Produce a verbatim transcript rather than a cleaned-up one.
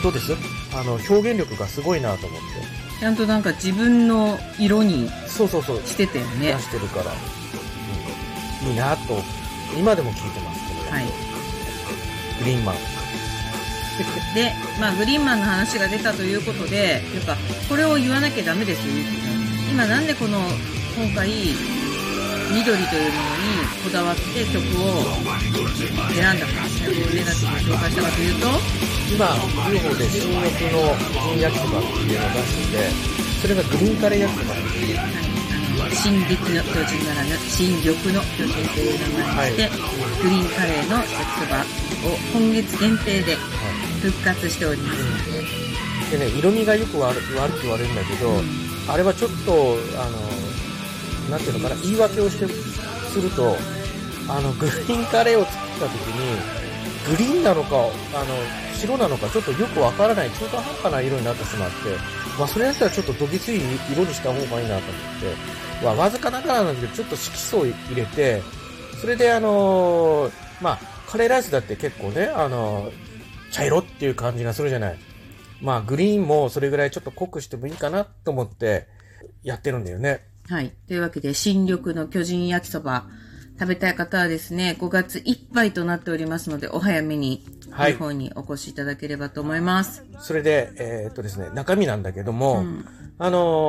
どうです？あの、表現力がすごいなと思って。 ちゃんとなんか自分の色にそうそうそう。 してたよね。 出してるから。うん、いいなと、今でも聞いてます。 はい。 グリーンマン。 で、まあ、グリーンマンの話が出たということで、やっぱ、これを言わなきゃダメですよ。今なんでこの、今回、緑というものにこだわって曲を選んだか、ネガティブを紹介したかというと、 今、ユーフォー で新緑の巨人焼きそばっていうのを出してて、それがグリーンカレー焼きそばなんですよ。 はい、新緑の巨人ならぬ、新緑の巨人という名前にして、はい、グリーンカレーの焼きそばを今月限定で復活しております。 はい、でね、色味がよく悪く言われるんだけど、うん、あれはちょっと、あの、なんていうのかな、言い訳をしてすると、あの、グリーンカレーを作った時に、グリーンなのか、あの、白なのか、ちょっとよくわからない、中途半端な色になってしまって、まあ、それだったらちょっとどぎつい色にした方がいいなと思って、まあ、わずかながらなんだけど、ちょっと色素を入れて、それであのー、まあ、カレーライスだって結構ね、あのー、茶色っていう感じがするじゃない。まあ、グリーンもそれぐらいちょっと濃くしてもいいかなと思って、やってるんだよね。 はい。というわけで、新緑の巨人焼きそば、食べたい方はですね、ごがついっぱいとなっておりますので、お早めに、はい、日本にお越しいただければと思います。 それで、えー、っとですね、中身なんだけども、うん、あのー